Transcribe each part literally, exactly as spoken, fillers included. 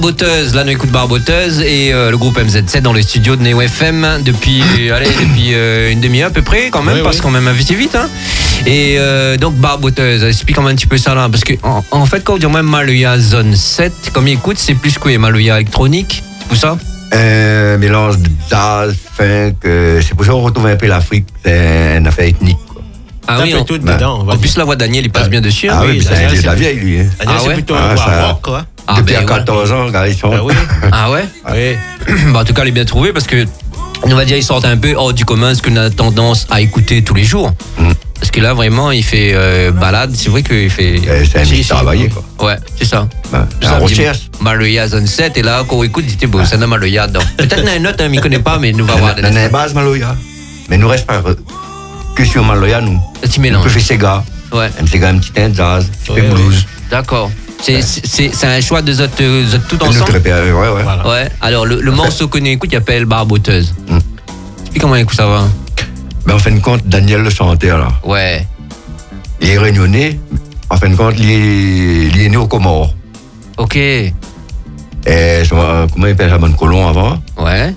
Barboteuse, là nous écoute Barboteuse et euh, le groupe M Z sept dans les studios de Neo F M depuis, allez, depuis euh, une demi-heure à peu près quand même, oui, parce oui. qu'on même invité vite. Hein. Et euh, donc Barboteuse, explique-moi un petit peu ça là, parce que en, en fait quand on dit même Maloya Zone sept, comme il écoute, c'est plus quoi, Maloya électronique, tout ça Un mélange de jazz, funk, euh, c'est pour ça qu'on retrouve un peu l'Afrique, c'est une affaire ethnique. Quoi. Ah oui, on, tout bah, dedans. En plus la voix de Daniel, il passe ah, bien dessus. Ah hein. oui, c'est un vieux de la vieille lui. Hein. Daniel, ah c'est ouais? plutôt ah, un ça, rock quoi. Ah, depuis ben, quatorze ouais. ans, regarde, ils sont. Ah oui. Ah ouais Oui. Bah, en tout cas, il est bien trouvé parce que, on va dire, il sort un peu hors du commun, ce qu'on a tendance à écouter tous les jours. Mm. Parce que là, vraiment, il fait euh, balade. C'est vrai qu'il fait. Euh, c'est un mix travaillé, quoi. Ouais, c'est ça. Ben, c'est la recherche. Maloya Zone sept, et là, quand on écoute, il dit, bon, c'est un Maloya. Peut-être qu'il y a un autre, hein, mais il ne connaît pas, mais nous va voir. Il y a une base Maloya. Mais nous reste pas que sur Maloya, nous. Petit mélange. On peut faire Sega. Ouais. Un Sega, un petit jazz, un petit peu blues. D'accord. C'est, ouais. c'est, c'est un choix de autres, euh, tout ensemble. Ouais, ouais. Voilà. Ouais. Alors, le, le morceau qu'on écoute, il s'appelle Barboteuse. Mm. Explique comment écoute ça va. Ben, en fin de compte, Daniel le chanteur, là. Ouais. Il est réunionnais. En fin de compte, il est, il est né aux Comores. Ok. Et, comment il appelle ça, Bonne Colon avant. Ouais.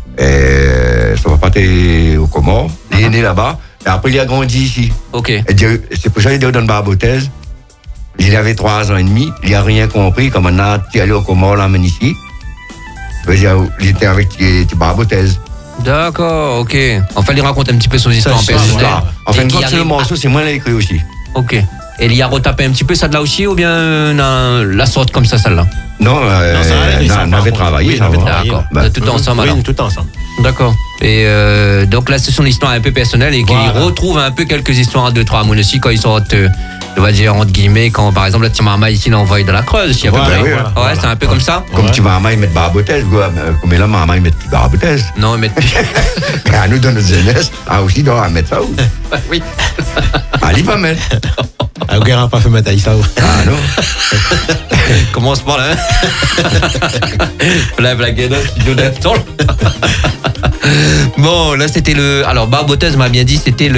Et son papa était aux Comores. Il est né là-bas. Et après, il a grandi ici. Ok. Et c'est pour ça qu'il est dans Barboteuse. Il avait trois ans et demi, il n'a rien compris. Comme on a allé au Comores, l'emmène ici. Il était avec Barboteuse. D'accord, ok. Enfin, il raconte un petit peu son histoire en personnel. En fin de compte, c'est le morceau, c'est moi qui l'ai écrit aussi. Ok. Et il y a retapé un petit peu ça de là aussi, ou bien euh, la sorte comme ça, celle-là? Non, euh, non, ça allait, on avait travaillé. Oui, d'accord. Bah, tout ensemble, alors. Oui, tout ensemble. D'accord. Et euh, donc là, c'est son histoire un peu personnelle et qu'il voilà. retrouve un peu quelques histoires à deux, trois mots aussi quand ils sortent, euh, on va dire, entre guillemets, quand par exemple, la petite Marmaille ici, l'envoie dans la Creuse. Si voilà, à peu près. Oui, voilà, ouais, voilà. c'est un peu ouais. comme ça. Comme ouais. tu Marmaille met Barboteuse, comme là, Marmaille met Barboteuse. Non, mais. Mais à nous, dans notre jeunesse, ah aussi, on va mettre ça où? Oui. Allez, pas mettre. Ah, ok, on n'a pas fait mettre ça où? Ah non. Commence par là. La blague est là, studio d'Apton. Bon, là, c'était le. Alors, Barboteuse m'a bien dit, c'était le.